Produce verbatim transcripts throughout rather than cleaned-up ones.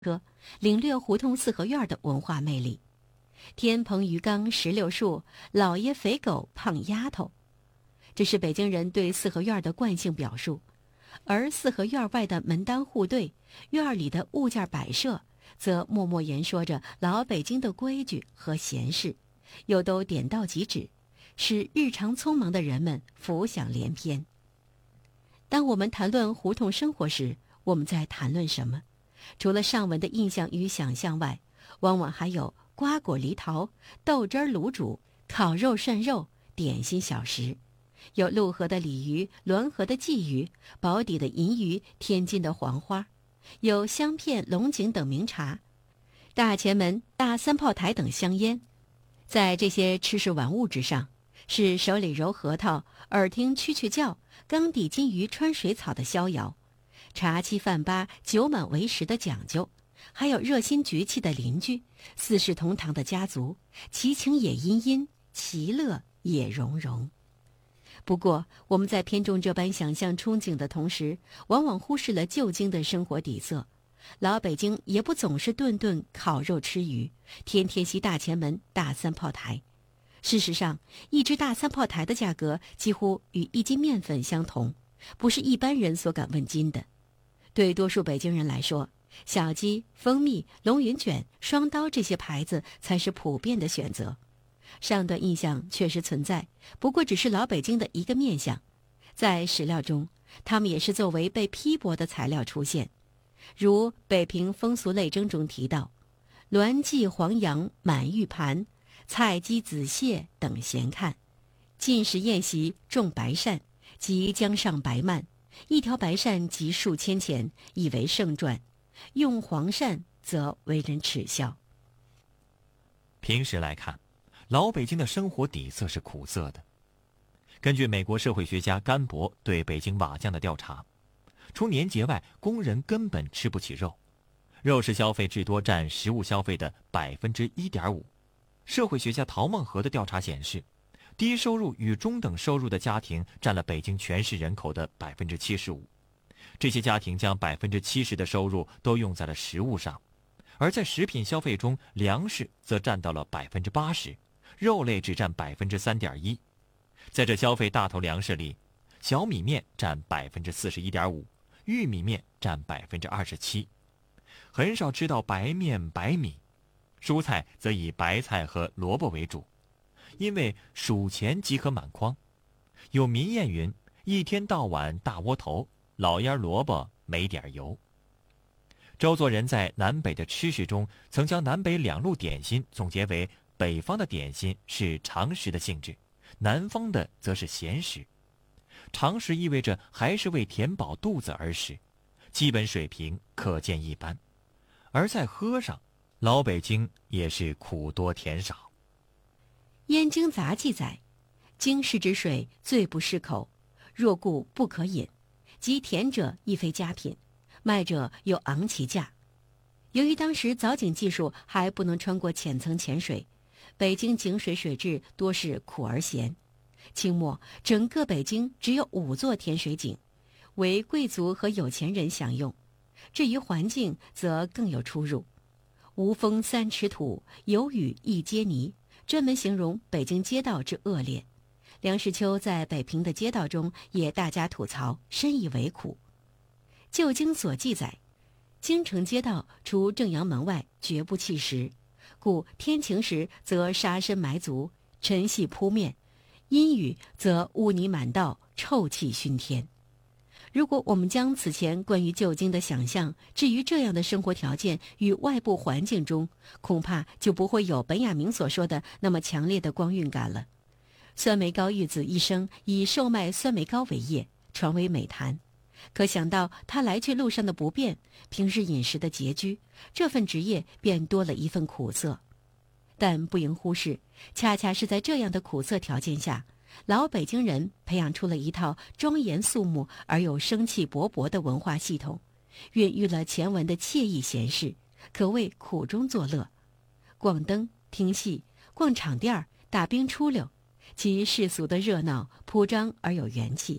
歌，领略胡同四合院的文化魅力。天棚鱼缸石榴树，老爷肥狗胖丫头，这是北京人对四合院的惯性表述。而四合院外的门当户对，院里的物件摆设，则默默言说着老北京的规矩和闲事，又都点到即止，使日常匆忙的人们浮想联翩。当我们谈论胡同生活时，我们在谈论什么？除了上文的印象与想象外，往往还有瓜果梨桃、豆汁卤煮、烤肉涮肉、点心小食，有陆河的鲤鱼、滦河的鲫鱼、宝坻的银鱼、天津的黄花，有香片、龙井等名茶，大前门、大三炮台等香烟。在这些吃食玩物之上，是手里揉核桃、耳听蛐蛐叫、缸底金鱼穿水草的逍遥，茶七饭八、酒满为食的讲究，还有热心局气的邻居，四世同堂的家族，其情也殷殷，其乐也融融。不过，我们在偏重这般想象憧憬的同时，往往忽视了旧京的生活底色。老北京也不总是顿顿烤肉吃鱼，天天吸大前门、大三炮台。事实上，一只大三炮台的价格几乎与一斤面粉相同，不是一般人所敢问津的。对多数北京人来说，小鸡、蜂蜜、龙云卷、双刀这些牌子才是普遍的选择。上段印象确实存在，不过只是老北京的一个面相。在史料中，它们也是作为被批驳的材料出现。如《北平风俗类征》中提到，栾记黄羊满玉盘，菜鸡子蟹等闲看。进食宴席重白鳝，即江上白鳗，一条白鳝即数千钱，以为盛传。用黄鳝则为人耻笑。 平时来看，老北京的生活底色是苦涩的。根据美国社会学家甘博对北京瓦匠的调查，除年节外，工人根本吃不起肉，肉食消费至多占食物消费的百分之一点五。社会学家陶孟和的调查显示，低收入与中等收入的家庭占了北京全市人口的百分之七十五。这些家庭将百分之七十的收入都用在了食物上，而在食品消费中，粮食则占到了百分之八十，肉类只占百分之三点一。在这消费大头粮食里，小米面占百分之四十一点五，玉米面占百分之二十七，很少吃到白面白米。蔬菜则以白菜和萝卜为主，因为数钱即可满筐。有民谚云：一天到晚大窝头，老腌萝卜没点油。周作人在南北的吃食中曾将南北两路点心总结为，北方的点心是常食的性质，南方的则是闲食。常食意味着还是为填饱肚子而食，基本水平可见一斑。而在喝上，老北京也是苦多甜少。 《燕京杂》记载，京市之水最不适口，若故不可饮，即甜者亦非佳品，卖者又昂其价。由于当时凿井技术还不能穿过浅层浅水，北京井水水质多是苦而咸。清末，整个北京只有五座甜水井，为贵族和有钱人享用。至于环境，则更有出入。无风三尺土，有雨一街泥，专门形容北京街道之恶劣。梁实秋在北平的街道中也大加吐槽，深以为苦。旧京所记载，京城街道除正阳门外绝不弃食，故天晴时则沙深埋足，尘隙扑面；阴雨则污泥满道，臭气熏天。如果我们将此前关于旧京的想象置于这样的生活条件与外部环境中，恐怕就不会有本雅明所说的那么强烈的光晕感了。酸梅高玉子一生以售卖酸梅糕为业，传为美谈。可想到他来去路上的不便，平日饮食的拮据，这份职业便多了一份苦涩。但不应忽视，恰恰是在这样的苦涩条件下，老北京人培养出了一套庄严肃穆而又生气勃勃的文化系统，孕育了前文的惬意闲适，可谓苦中作乐。逛灯、听戏、逛场店、打冰出溜，其世俗的热闹铺张而有元气，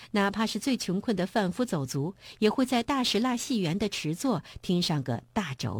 哪怕是最穷困的贩夫走卒，也会在大石蜡戏园的池座听上个大轴。